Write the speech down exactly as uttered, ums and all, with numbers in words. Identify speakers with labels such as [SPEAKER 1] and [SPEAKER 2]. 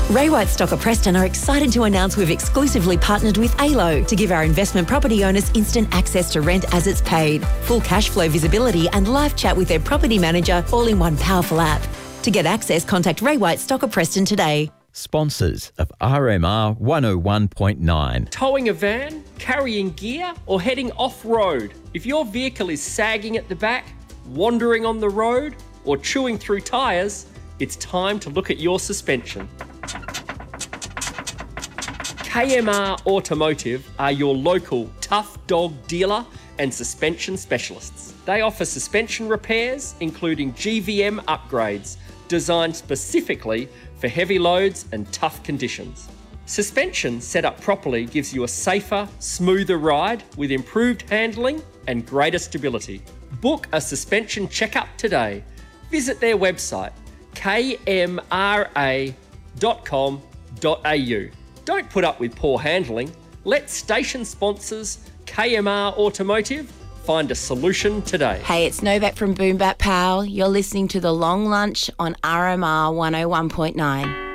[SPEAKER 1] Ray White Stocker Preston are excited to announce we've exclusively partnered with A L O to give our investment property owners instant access to rent as it's paid, full cash flow visibility and live chat with their property manager all in one powerful app. To get access, contact Ray White Stocker Preston today.
[SPEAKER 2] Sponsors of R M R one oh one point nine.
[SPEAKER 3] Towing a van, carrying gear or heading off-road. If your vehicle is sagging at the back, wandering on the road or chewing through tyres, it's time to look at your suspension. K M R Automotive are your local tough dog dealer and suspension specialists. They offer suspension repairs, including G V M upgrades, designed specifically for heavy loads and tough conditions. Suspension set up properly gives you a safer, smoother ride with improved handling and greater stability. Book a suspension checkup today. Visit their website, k m r a dot com dot a u. Don't put up with poor handling. Let station sponsors K M R Automotive find a solution today.
[SPEAKER 4] Hey, it's Novak from Boom Bap Pal. You're listening to The Long Lunch on R M R one oh one point nine.